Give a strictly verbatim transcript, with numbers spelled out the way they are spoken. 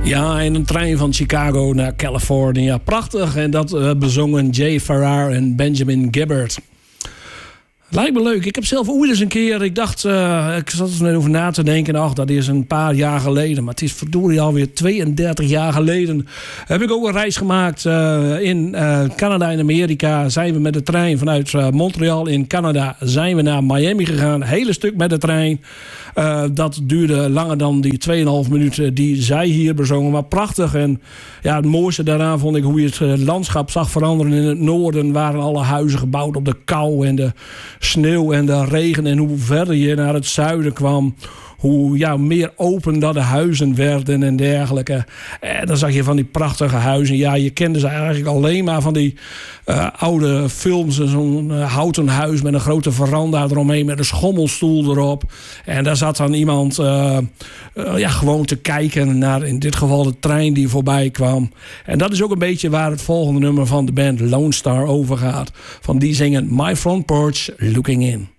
Ja, in een trein van Chicago naar Californië. Prachtig. En dat uh, bezongen Jay Farrar en Benjamin Gibbard. Lijkt me leuk. Ik heb zelf ooit eens een keer... Ik dacht, uh, ik zat er net over na te denken. Ach, dat is een paar jaar geleden. Maar het is verdorie alweer tweeëndertig jaar geleden. Heb ik ook een reis gemaakt uh, in uh, Canada en Amerika. Zijn we met de trein vanuit uh, Montreal in Canada... zijn we naar Miami gegaan. Hele stuk met de trein. Uh, dat duurde langer dan die tweeënhalf minuten die zij hier bezongen. Maar prachtig. En ja, het mooiste daaraan vond ik hoe je het uh, landschap zag veranderen. In het noorden waren alle huizen gebouwd op de kou en de sneeuw en de regen. En hoe verder je naar het zuiden kwam, hoe ja, meer open dat de huizen werden en dergelijke. En dan zag je van die prachtige huizen. Ja, je kende ze eigenlijk alleen maar van die uh, oude films. Zo'n uh, houten huis met een grote veranda eromheen met een schommelstoel erop. En daar zat dan iemand uh, uh, ja, gewoon te kijken naar in dit geval de trein die voorbij kwam. En dat is ook een beetje waar het volgende nummer van de band Lone Star over gaat. Van die zingen My Front Porch Looking In.